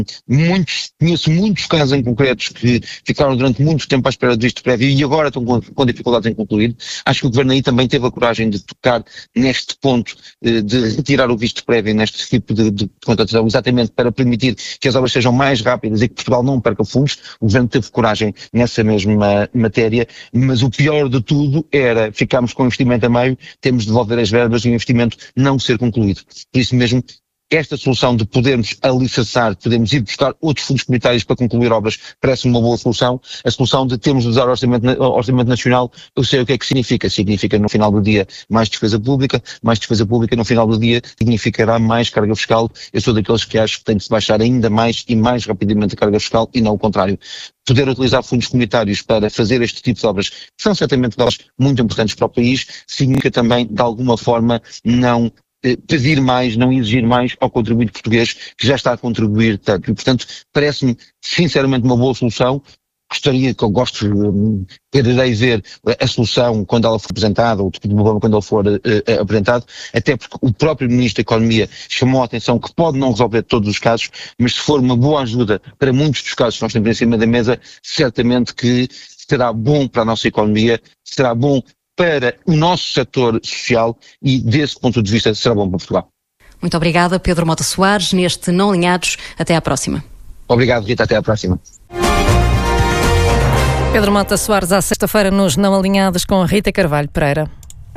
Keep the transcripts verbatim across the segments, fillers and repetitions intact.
Muitos, conheço muitos casos em concretos que ficaram durante muito tempo à espera do visto prévio e agora estão com, com dificuldades em concluir. Acho que o Governo aí também teve a coragem de tocar neste ponto, de retirar o visto prévio neste tipo de, de contratação, exatamente para permitir que as obras sejam mais rápidas e que Portugal não perca fundos. O Governo teve coragem nessa mesma matéria, mas o pior de tudo era ficarmos com o investimento a meio, temos de devolver as verbas e o investimento não ser concluído. Por isso mesmo, esta solução de podermos alicerçar, podermos ir buscar outros fundos comunitários para concluir obras, parece-me uma boa solução. A solução de termos de usar o orçamento, o orçamento nacional, eu sei o que é que significa. Significa no final do dia mais despesa pública, mais despesa pública no final do dia significará mais carga fiscal. Eu sou daqueles que acho que tem de se baixar ainda mais e mais rapidamente a carga fiscal e não o contrário. Poder utilizar fundos comunitários para fazer este tipo de obras, que são certamente obras muito importantes para o país, significa também, de alguma forma, não pedir mais, não exigir mais ao contribuinte português que já está a contribuir tanto. E, portanto, parece-me sinceramente uma boa solução. Gostaria, que eu gosto, quererei ver a solução quando ela for apresentada, ou o tipo de problema quando ele for uh, uh, apresentado, até porque o próprio Ministro da Economia chamou a atenção que pode não resolver todos os casos, mas se for uma boa ajuda para muitos dos casos que nós temos em cima da mesa, certamente que será bom para a nossa economia, será bom para o nosso setor social e, desse ponto de vista, será bom para Portugal. Muito obrigada, Pedro Mota Soares, neste Não Alinhados. Até à próxima. Obrigado, Rita. Até à próxima. Pedro Mota Soares, à sexta-feira, nos Não Alinhados, com Rita Carvalho Pereira.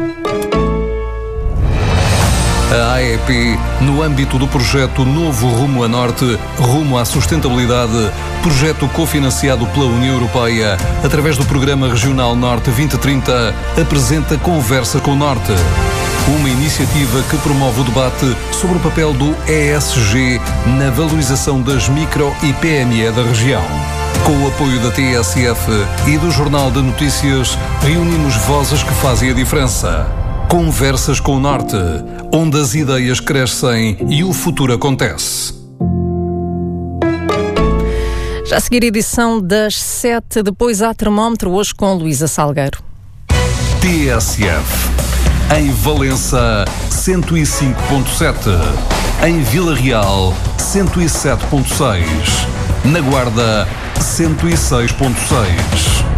A A E P, no âmbito do projeto Novo Rumo a Norte, Rumo à Sustentabilidade, projeto cofinanciado pela União Europeia, através do Programa Regional Norte vinte trinta, apresenta Conversa com o Norte. Uma iniciativa que promove o debate sobre o papel do E S G na valorização das micro e P M E da região. Com o apoio da T S F e do Jornal de Notícias, reunimos vozes que fazem a diferença. Conversas com o Norte, onde as ideias crescem e o futuro acontece. Já a seguir, edição das sete, depois há termómetro, hoje com Luísa Salgueiro. T S F. Em Valença, cento e cinco ponto sete. Em Vila Real, cento e sete ponto seis. Na Guarda, cento e seis ponto seis.